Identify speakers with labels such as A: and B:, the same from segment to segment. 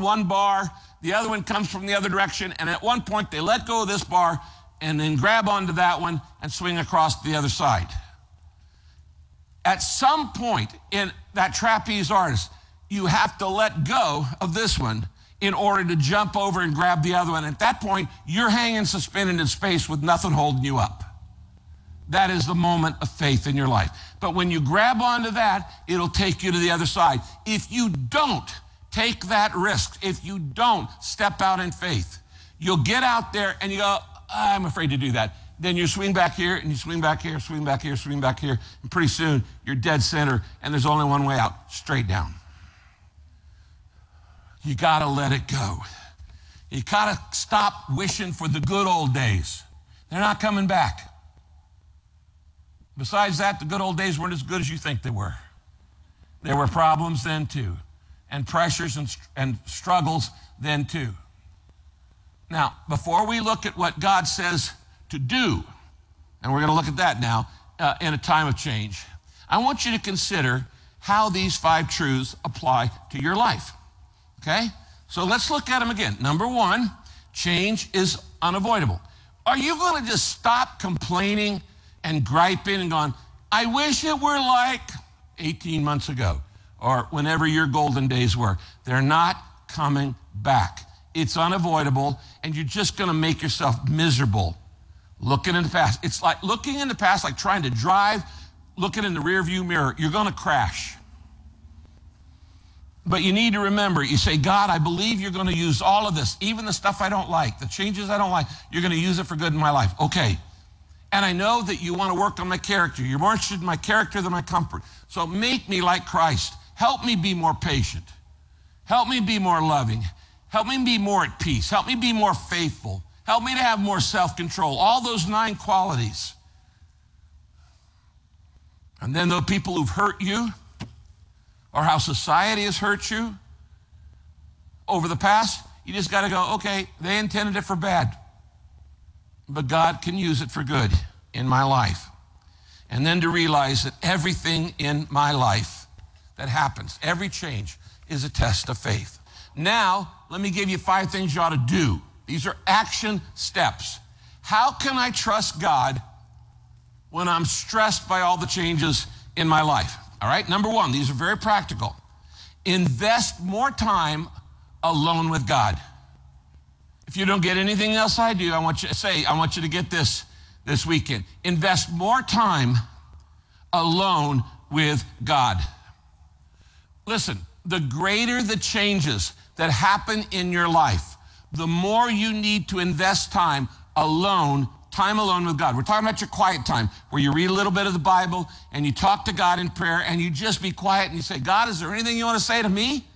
A: one bar, the other one comes from the other direction, and at one point they let go of this bar and then grab onto that one and swing across to the other side. At some point in that trapeze artist, you have to let go of this one in order to jump over and grab the other one. At that point, you're hanging suspended in space with nothing holding you up. That is the moment of faith in your life. But when you grab onto that, it'll take you to the other side. If you don't take that risk, if you don't step out in faith, you'll get out there and you go, I'm afraid to do that. Then you swing back here and you swing back here, swing back here, swing back here, and pretty soon you're dead center and there's only one way out, straight down. You gotta let it go. You gotta stop wishing for the good old days. They're not coming back. Besides that, the good old days weren't as good as you think they were. There were problems then too, and pressures and struggles then too. Now, before we look at what God says to do, and we're going to look at that now in a time of change, I want you to consider how these 5 truths apply to your life, okay? So let's look at them again. Number 1, change is unavoidable. Are you going to just stop complaining and griping and going, I wish it were like 18 months ago or whenever your golden days were? They're not coming back. It's unavoidable, and you're just going to make yourself miserable looking in the past. It's like looking in the past, like trying to drive, looking in the rearview mirror. You're going to crash. But you need to remember, you say, God, I believe you're going to use all of this, even the stuff I don't like, the changes I don't like, you're going to use it for good in my life. Okay. And I know that you want to work on my character. You're more interested in my character than my comfort. So make me like Christ. Help me be more patient. Help me be more loving. Help me be more at peace. Help me be more faithful. Help me to have more self-control. All those 9 qualities. And then the people who've hurt you, or how society has hurt you over the past, you just got to go, okay, they intended it for bad, but God can use it for good in my life. And then to realize that everything in my life that happens, every change, is a test of faith. Now, let me give you 5 things you ought to do. These are action steps. How can I trust God when I'm stressed by all the changes in my life? All right, number 1, these are very practical. Invest more time alone with God. If you don't get anything else I do, I want you to get this weekend. Invest more time alone with God. Listen, the greater the changes that happen in your life, the more you need to invest time alone with God. We're talking about your quiet time, where you read a little bit of the Bible and you talk to God in prayer and you just be quiet and you say, God, is there anything you want to say to me?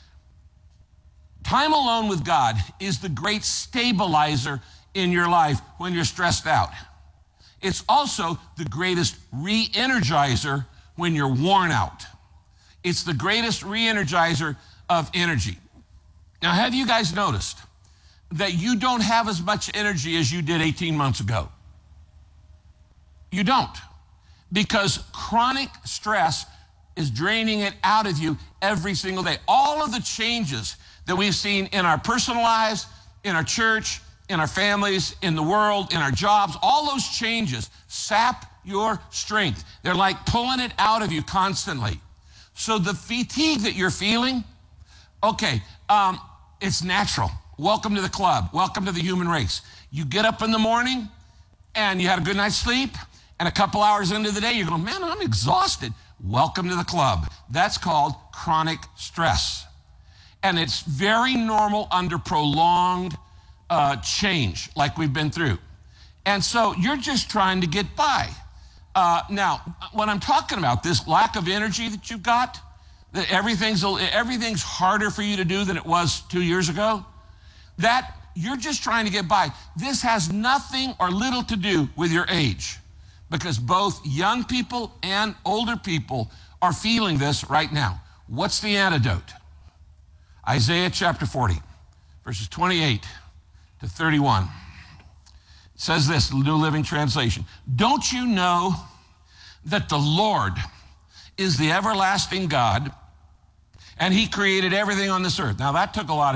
A: Time alone with God is the great stabilizer in your life when you're stressed out. It's also the greatest re-energizer when you're worn out. It's the greatest re-energizer of energy. Now, have you guys noticed that you don't have as much energy as you did 18 months ago? You don't, because chronic stress is draining it out of you every single day. All of the changes that we've seen in our personal lives, in our church, in our families, in the world, in our jobs, all those changes sap your strength. They're like pulling it out of you constantly. So the fatigue that you're feeling, okay, it's natural. Welcome to the club. Welcome to the human race. You get up in the morning and you had a good night's sleep, and a couple hours into the day, you're going, man, I'm exhausted. Welcome to the club. That's called chronic stress. And it's very normal under prolonged change like we've been through. And so you're just trying to get by. Now, when I'm talking about this lack of energy that you've got, that everything's harder for you to do than it was 2 years ago, that you're just trying to get by. This has nothing or little to do with your age, because both young people and older people are feeling this right now. What's the antidote? Isaiah chapter 40, verses 28 to 31. It says this, the New Living Translation. Don't you know that the Lord is the everlasting God, and he created everything on this earth? Now that took a lot of